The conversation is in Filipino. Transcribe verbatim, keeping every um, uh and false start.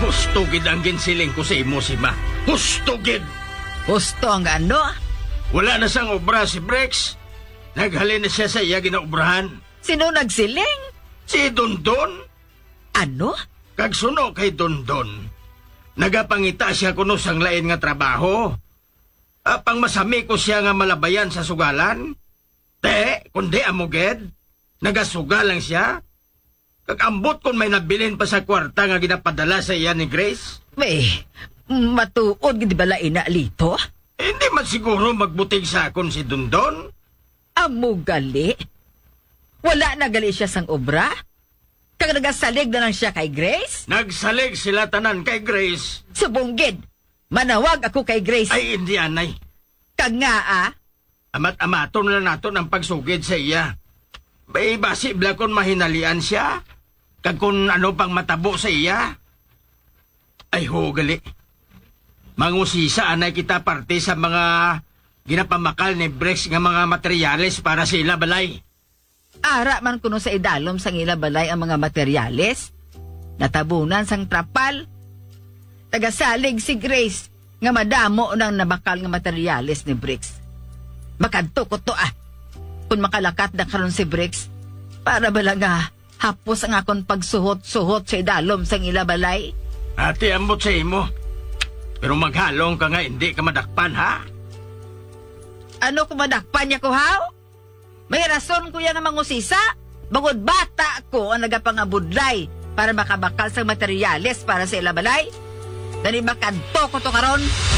Husto gid ang ginsiling ko sa imo si Ma. Husto gid. Gusto ang ano? Wala na sang obra si Brex. Naghalin na siya sa iya ginaubrahan. Sino nagsiling? Si Dondon. Ano? Kag suno kay Dondon. Nagapangita siya kuno sang lain nga trabaho. Apang masami ko siya nga malabayan sa sugalan. Te, kundi amuged. Nagasugal lang siya. Kag ambot kon may nabilin pa sa kwarta nga ginapadala sa iya ni Grace. May, matuod gid bala ina lito? Hindi man siguro magbutig sa akon si Dondon. Amo gali? Wala na gali siya sang obra? Kag nagasalig na lang siya kay Grace? Nagsalig sila tanan kay Grace. Subonggid, manawag ako kay Grace. Ay, hindi anay. Kag nga ah, Amat-amaton na nato ang pagsugid sa iya. May basi bla kon mahinalian siya. Kag kung ano pang matabo sa iya. Ay ho, gali. Mangusisa anay kita parte sa mga ginapamakal ni Brex nga mga materyales para sa ila balay. ara man kuno sa idalom sang ila balay ang mga materyales. Natabunan sang trapal. Tagasalig si Grace nga madamo nang nabakal nga materyales ni Brix. Makadto ko to ah. Kung makalakat na karon si Brix, para bala nga hapos ang akong pagsuhot-suhot sa idalom sang ila balay. Ate, ambot sa imo. Pero maghalong ka nga, hindi ka madakpan, ha? Ano kung madakpan niya ko, haw? May rason ko yan nga mangusisa. Bangod bata ko ang nagapangabudlay para makabakal sa materyales para sa ila balay. Dali makadto ko to karon.